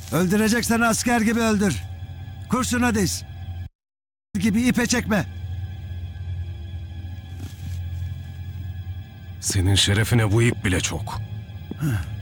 Öldüreceksen asker gibi öldür. Kurşuna diz. Gibi ipe çekme. Senin şerefine bu ip bile çok.